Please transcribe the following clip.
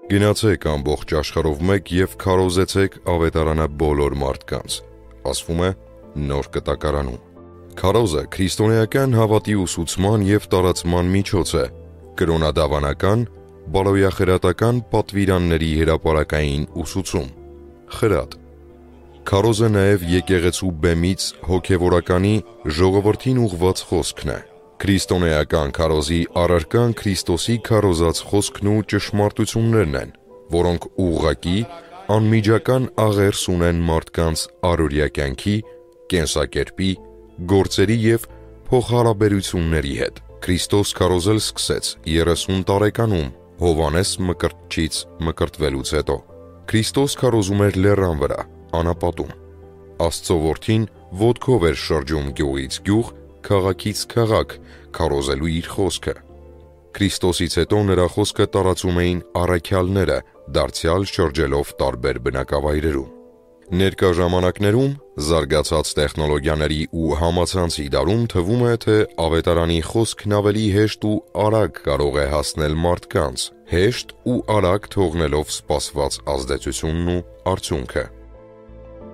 Գնացեք ամբողջ աշխարհով մեկ և քարոզեցեք ավետարանը բոլոր մարդկանց, ասվում է Նոր Կտակարանում։ Քարոզը քրիստոնեական հավատի ուսուցման և տարածման միջոց է, կրոնադավանական, բարոյախրատական պատվիրանների հրապարակային ուսուցում։ Խրատ։ Քարոզը նաև եկեղեցու բեմից հոգևորականի ժողովրդին ուղղված խոսքն է։ Քրիստոնեական քարոզի առարկան Քրիստոսի քարոզած խոսքն ու ճշմարտություններն են, որոնք ուղղակի, անմիջական աղերս ունեն մարդկանց առօրյա կյանքի, կենսակերպի, գործերի և փոխհարաբերությունների հետ։ Քրիստոս քարոզել սկսեց 30 տարեկանում Հովհաննես Մկրտչից մկրտվելուց հետո։ Քրիստոս քարոզում էր լեռան վրա, անապատում։ Աստծո որդին ոտքով էր շրջում գյուղից գյուղ, քաղաքից քաղաք, քարոզելու իր խոսքը։ Քրիստոսից հետո նրա խոսքը տարածում էին առաքյալները, դարձյալ շրջելով տարբեր բնակավայրերում։ Ներկա ժամանակներում զարգացած տեխնոլոգիաների ու համացանցի դարում թվում է, թե ավետարանի խոսքն ավելի հեշտ ու արագ կարող է հասնել մարդկանց, հեշտ ու արագ թողնելով սպասված ազդեցությունն ու արդյունքը։